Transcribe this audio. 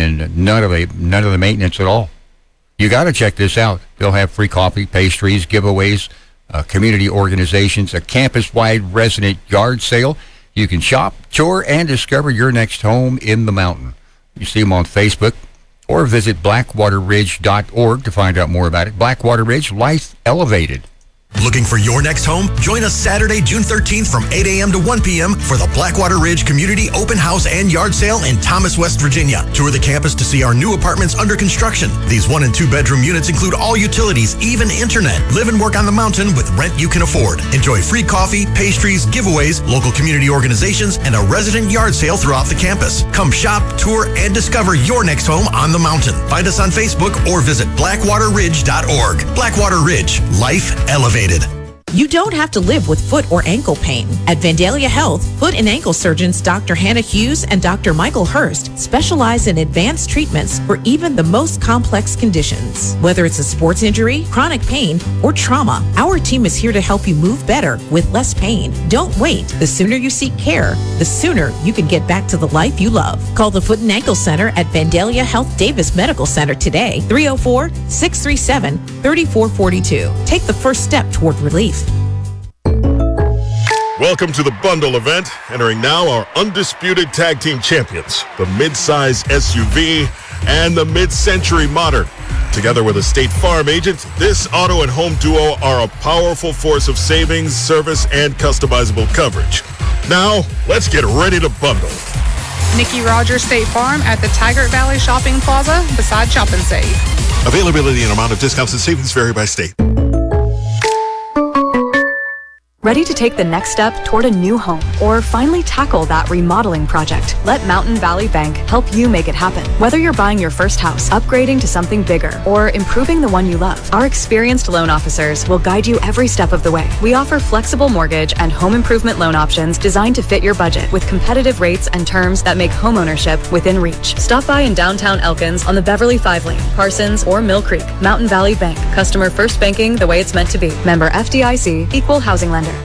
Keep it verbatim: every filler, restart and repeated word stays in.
and none of the none of the maintenance at all. You got to check this out. They'll have free coffee, pastries, giveaways, uh, community organizations, a campus-wide resident yard sale. You can shop, tour, and discover your next home in the mountain. You see them on Facebook, or visit blackwater ridge dot org to find out more about it. Blackwater Ridge, life elevated. Looking for your next home? Join us Saturday, June thirteenth from eight a.m. to one p.m. for the Blackwater Ridge Community Open House and Yard Sale in Thomas, West Virginia. Tour the campus to see our new apartments under construction. These one and two bedroom units include all utilities, even internet. Live and work on the mountain with rent you can afford. Enjoy free coffee, pastries, giveaways, local community organizations, and a resident yard sale throughout the campus. Come shop, tour, and discover your next home on the mountain. Find us on Facebook or visit blackwater ridge dot org. Blackwater Ridge, life elevated. You don't have to live with foot or ankle pain. At Vandalia Health, foot and ankle surgeons Doctor Hannah Hughes and Doctor Michael Hurst specialize in advanced treatments for even the most complex conditions. Whether it's a sports injury, chronic pain, or trauma, our team is here to help you move better with less pain. Don't wait. The sooner you seek care, the sooner you can get back to the life you love. Call the Foot and Ankle Center at Vandalia Health Davis Medical Center today, three oh four, six three seven, three four four two. Take the first step toward relief. Welcome to the bundle event. Entering now our undisputed tag team champions, the mid-size S U V and the mid-century modern. Together with a State Farm agent, this auto and home duo are a powerful force of savings, service, and customizable coverage. Now, let's get ready to bundle. Nikki Rogers, State Farm at the Taggart Valley Shopping Plaza beside Shop and Save. Availability and amount of discounts and savings vary by state. Ready to take the next step toward a new home or finally tackle that remodeling project? Let Mountain Valley Bank help you make it happen. Whether you're buying your first house, upgrading to something bigger, or improving the one you love, our experienced loan officers will guide you every step of the way. We offer flexible mortgage and home improvement loan options designed to fit your budget with competitive rates and terms that make homeownership within reach. Stop by in downtown Elkins on the Beverly five lane, Parsons, or Mill Creek. Mountain Valley Bank. Customer first banking the way it's meant to be. Member F D I C, Equal Housing Lender.